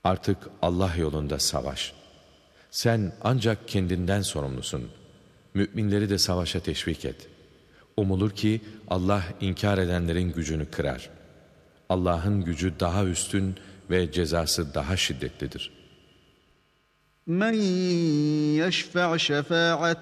Artık Allah yolunda savaş. Sen ancak kendinden sorumlusun. Müminleri de savaşa teşvik et. Umulur ki Allah inkar edenlerin gücünü kırar. Allah'ın gücü daha üstün ve cezası daha şiddetlidir. مَنْ يَشْفَعْ شَفَاعَةً